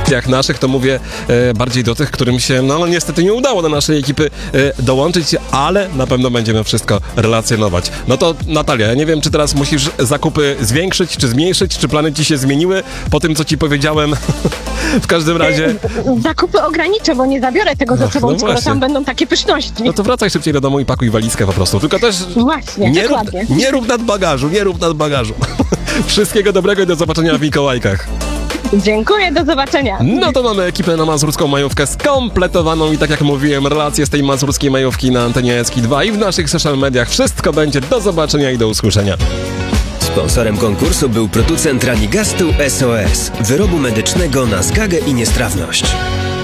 relacjach naszych, to mówię bardziej do tych, którym się, no niestety nie udało do naszej ekipy dołączyć, ale na pewno będziemy wszystko relacjonować. No to Natalia, ja nie wiem, czy teraz musisz zakupy zwiększyć, czy zmniejszyć, czy plany ci się zmieniły po tym, co ci powiedziałem. W każdym razie... Zakupy ograniczę, bo nie zabiorę tego ze sobą, skoro właśnie. tam będą takie pyszności. No to wracaj szybciej do domu i pakuj walizkę po prostu. Tylko też Właśnie, dokładnie. nie rób nadbagażu. Wszystkiego dobrego i do zobaczenia w Mikołajkach. Dziękuję, do zobaczenia. No to mamy ekipę na mazurską majówkę skompletowaną i tak jak mówiłem, relacje z tej mazurskiej majówki na antenie Eski 2 i w naszych social mediach. Wszystko będzie. Do zobaczenia i do usłyszenia. Sponsorem konkursu był producent Ranigastu SOS, wyrobu medycznego na zgagę i niestrawność.